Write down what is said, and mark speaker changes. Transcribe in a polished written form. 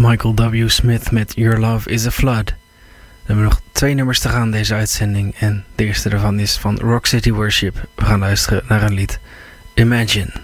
Speaker 1: Michael W. Smith met Your Love is a Flood. We hebben nog 2 nummers te gaan deze uitzending. En de eerste daarvan is van Rock City Worship. We gaan luisteren naar een lied, Imagine.